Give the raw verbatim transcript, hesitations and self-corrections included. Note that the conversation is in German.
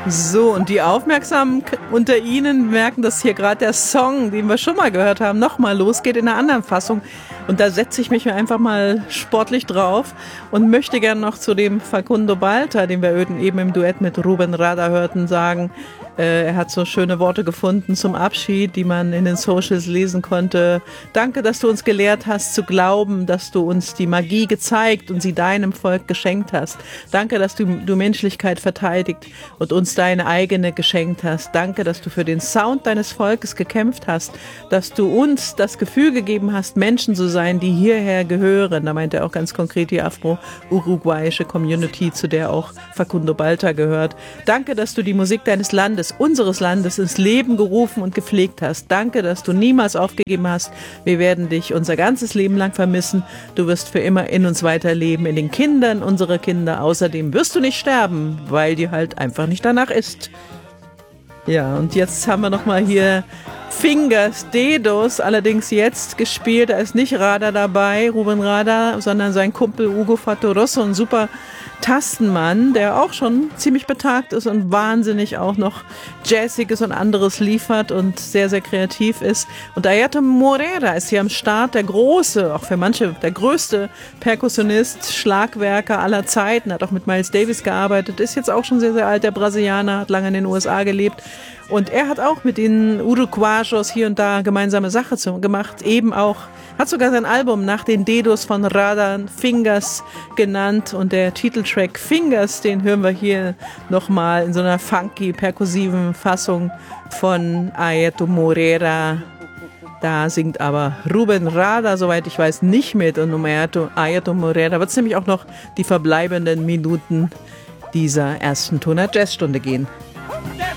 So, und die Aufmerksamen unter Ihnen merken, dass hier gerade der Song, den wir schon mal gehört haben, nochmal losgeht in einer anderen Fassung. Und da setze ich mich einfach mal sportlich drauf und möchte gerne noch zu dem Facundo Balta, den wir eben im Duett mit Ruben Rada hörten, sagen, äh, er hat so schöne Worte gefunden zum Abschied, die man in den Socials lesen konnte. Danke, dass du uns gelehrt hast zu glauben, dass du uns die Magie gezeigt und sie deinem Volk geschenkt hast. Danke, dass du, du Menschlichkeit verteidigt und uns deine eigene geschenkt hast. Danke, dass du für den Sound deines Volkes gekämpft hast, dass du uns das Gefühl gegeben hast, Menschen zu sein, die hierher gehören. Da meint er auch ganz konkret die afro-uruguayische Community, zu der auch Facundo Balta gehört. Danke, dass du die Musik deines Landes, unseres Landes, ins Leben gerufen und gepflegt hast. Danke, dass du niemals aufgegeben hast. Wir werden dich unser ganzes Leben lang vermissen. Du wirst für immer in uns weiterleben, in den Kindern unserer Kinder. Außerdem wirst du nicht sterben, weil dir halt einfach nicht danach ist. Ja, und jetzt haben wir nochmal hier Fingers, Dedos, allerdings jetzt gespielt. Da ist nicht Rada dabei, Ruben Rada, sondern sein Kumpel Hugo Fattoruso, ein super Tastenmann, der auch schon ziemlich betagt ist und wahnsinnig auch noch Jazziges und anderes liefert und sehr, sehr kreativ ist. Und Ayato Morera ist hier am Start, der große, auch für manche der größte Perkussionist, Schlagwerker aller Zeiten, hat auch mit Miles Davis gearbeitet, ist jetzt auch schon sehr, sehr alt, der Brasilianer, hat lange in den U S A gelebt. Und er hat auch mit den Uruguayos hier und da gemeinsame Sache zu, gemacht, eben auch, hat sogar sein Album nach den Dedos von Rada Fingers genannt und der Titeltrack Fingers, den hören wir hier nochmal in so einer funky, perkussiven Fassung von Ayato Morera. Da singt aber Ruben Rada, soweit ich weiß, nicht mit und um Ayato, Ayato Morera wird es nämlich auch noch die verbleibenden Minuten dieser ersten Toner Jazzstunde gehen.